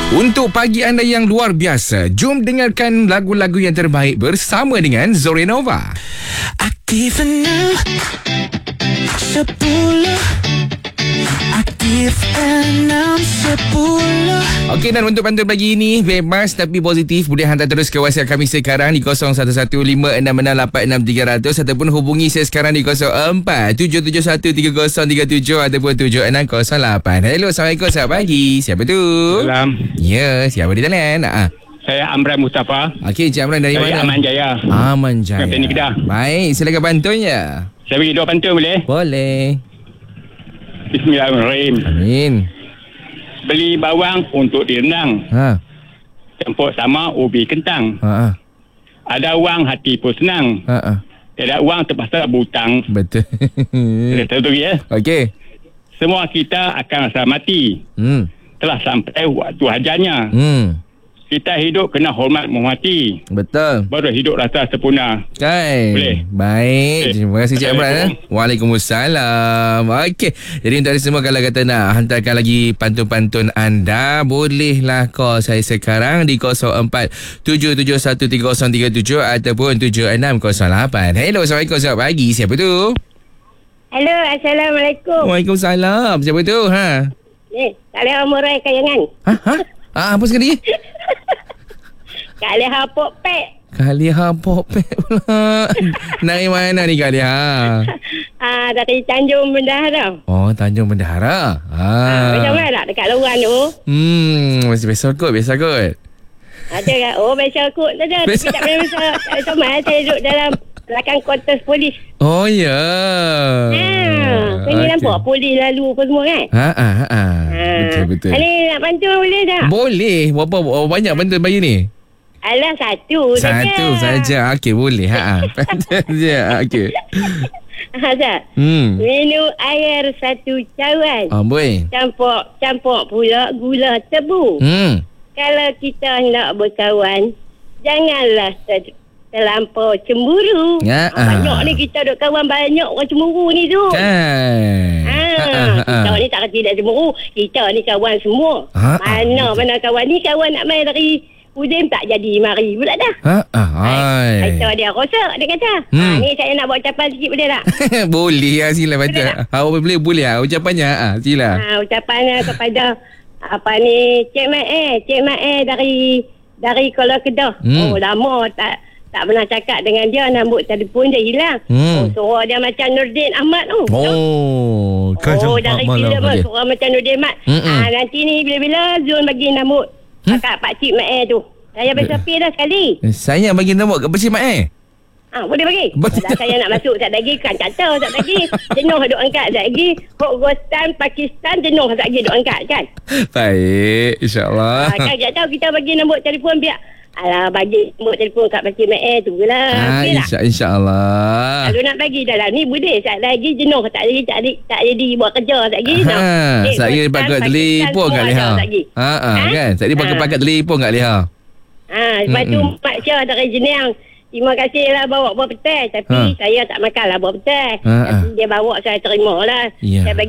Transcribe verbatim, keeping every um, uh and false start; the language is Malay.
Untuk pagi anda yang luar biasa, jom dengarkan lagu-lagu yang terbaik bersama dengan Zorenova. Aktif enam sepuluh Aktif enam sepuluh. Okey, dan untuk pantun pagi ini bebas tapi positif, boleh hantar terus ke WhatsApp kami sekarang di kosong satu satu lima enam enam lapan enam tiga kosong kosong ataupun hubungi saya sekarang di kosong empat tujuh tujuh satu tiga kosong tiga tujuh ataupun tujuh enam kosong lapan. Hello, Assalamualaikum, selamat pagi. Siapa tu? Salam. Ya, siapa di dalam? Ah. Saya Amran Mustafa. Okey, Cik Amran dari Dari mana? Aman Jaya. Aman Jaya. Kapten Kedah. Baik, silakan pantunnya. Saya bagi dua pantun boleh? Boleh. Bismillahirrahmanirrahim. Amin. Beli bawang untuk direndang. Ha. Tempuk sama ubi kentang. Ha. Ha. Ada wang hati pun senang. Ha. Ha. Tiada wang terpaksa butang. Betul. Kita tu ya. Okey. Semua kita akan rasa mati. Hmm. Telah sampai waktu hajarnya. Hmm. Kita hidup kena hormat menghormati. Betul. Baru hidup rasa sempurna. Kan? Boleh. Baik. Boleh. Terima kasih Cik Amran. Eh? Waalaikumsalam. Okey. Jadi untuk hari semua, kalau kata nak hantarkan lagi pantun-pantun anda, bolehlah call saya sekarang di kosong empat tujuh tujuh satu tiga kosong tiga tujuh ataupun tujuh enam kosong lapan. Hello, Assalamualaikum, selamat pagi. Siapa tu? Hello, Assalamualaikum. Waalaikumsalam. Siapa tu? Ha? Ni, Kak Leha Murai Kayangan. Ha? Ha? Ah, apa sekali? Kak Leha Pok Pek. Kak Leha Popek pula. Dari mana ni Kak Leha? Ah, dari Tanjung Bendahara. Oh, Tanjung Bendahara. Ah, macam Ah. mana nak dekat luar tu? Hmm, masih biasa kot, biasa kot. Ada kan? Oh, biasa kot. Tak ada. Tapi Biasa. tak boleh biasa. Tak ada sama. Saya duduk dalam belakang kuartus polis. Oh, ya. Ah, kau ni nampak polis lalu apa semua kan? Ha, ha, ha, ha. Ah. Betul, betul. Ni nak pantun boleh tak? Boleh. Berapa, berapa banyak pantun pagi ni? Alah, satu saja. Satu saja. Okey, boleh. Ha, ha. Pantun saja. Okey. Azad. Hmm. Minum air satu cawan. Ah, boy. Campur, campur pula gula tebu. Hmm. Kalau kita nak berkawan, janganlah ter- terlampau cemburu. Ya, Ah, banyak ah. ni kita duk kawan, banyak orang cemburu ni tu. Kan. Ah, Ha, ha, ha. kita ni tak tidak cemburu. Kita ni kawan semua. Ha, mana ah, mana kawan ni, kawan nak main dari Udim tak jadi mari pula dah. Ha, ha. Hai. Kita dia rosak, dia kata. Hmm. Ha, ni saya nak buat ucapan sikit boleh tak? Boleh lah, sila baca. Boleh tak? Ha, boleh, boleh lah. Ucapannya, ha, sila. Ha, ucapannya kepada apa ni, Cik Mat eh, Cik Mat eh dari dari Kuala Kedah. Hmm. Oh, lama tak tak pernah cakap dengan dia, nombor telefon dia hilang. Hmm. Oh, suara dia macam Nurdin Ahmad tu. Oh, Oh, dari bila pun suara macam Nurdin Ahmad. Mm-mm. Ha, nanti ni bila-bila Zul bagi nombor Hmm? kakak Pak Cik Mat eh tu. Saya bersepi dah sekali. Saya bagi nombor ke Pakcik Mat eh? Ah, boleh bagi? Betul. Kalau saya nak masuk tak lagi kan tak tahu tak lagi. Jenuh duk angkat tak lagi. Afghanistan, Pakistan jenuh tak lagi duk angkat kan. Baik, insyaAllah. Ah, kan tak tahu kita bagi nombor telefon biar alah bagi nombor telefon kat Pakcik Mat eh tu lah. Ah, Okey tak? insya, insyaAllah. Kalau nak bagi dalam ni boleh. Tak lagi jenuh tak lagi tak, lagi, tak jadi buat kerja tak lagi. Ha, saya pakai telefon kat Leha. Ha, ha, kan? Saya pakai pakai telefon kat Leha. Ha, lepas tu Mm-mm. Pak Syah dari Jenang. Terima kasih lah bawa buah petai. Tapi Ha. saya tak makan lah buah petai. Ha, ha. Tapi dia bawa saya terima lah. Ya. Saya bagi